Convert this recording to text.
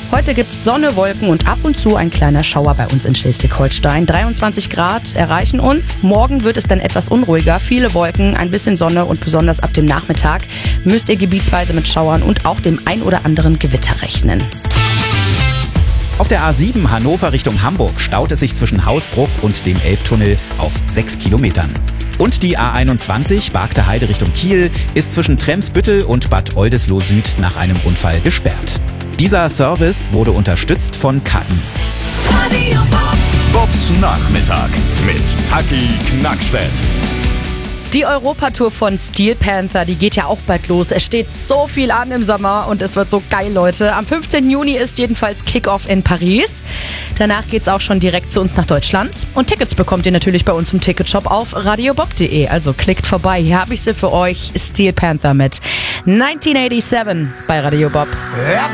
Heute gibt's Sonne, Wolken und ab und zu ein kleiner Schauer bei uns in Schleswig-Holstein. 23 Grad erreichen uns. Morgen wird es dann etwas unruhiger. Viele Wolken, ein bisschen Sonne und besonders ab dem Nachmittag müsst ihr gebietsweise mit Schauern und auch dem ein oder anderen Gewitter rechnen. Auf der A7 Hannover Richtung Hamburg staut es sich zwischen Hausbruch und dem Elbtunnel auf 6 Kilometern. Und die A21 Bargter Heide Richtung Kiel ist zwischen Tremsbüttel und Bad Oldesloe Süd nach einem Unfall gesperrt. Dieser Service wurde unterstützt von Katten. Bobs Nachmittag mit Taki Knackstedt. Die Europatour von Steel Panther, die geht ja auch bald los. Es steht so viel an im Sommer und es wird so geil, Leute. Am 15. Juni ist jedenfalls Kick-Off in Paris. Danach geht's auch schon direkt zu uns nach Deutschland. Und Tickets bekommt ihr natürlich bei uns im Ticketshop auf radiobob.de. Also klickt vorbei. Hier habe ich sie für euch. Steel Panther mit 1987 bei Radio Bob.